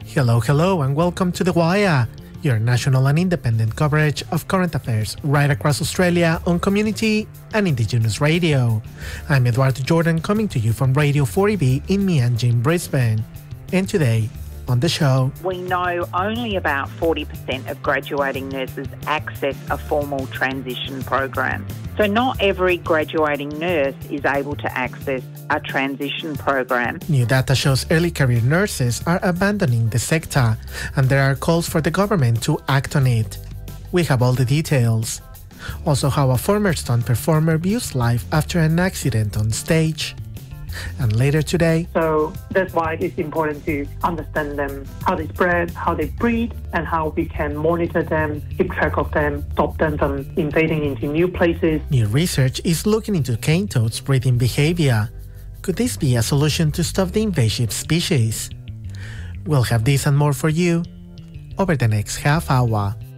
Hello, and welcome to The Wire, your national and independent coverage of current affairs right across Australia on community and Indigenous radio. I'm Eduardo Jordan, coming to you from Radio 40B in Mianjin, Brisbane. And today, on the show, we know only about 40% of graduating nurses access a formal transition program. So not every graduating nurse is able to access a transition program. New data shows early career nurses are abandoning the sector, and there are calls for the government to act on it. We have all the details. Also, how a former stunt performer views life after an accident on stage. And later today, so that's why it's important to understand them, how they spread, how they breed, and how we can monitor them, keep track of them, stop them from invading into new places. New research is looking into cane toads' breeding behavior. Could this be a solution to stop the invasive species? We'll have this and more for you over the next half hour.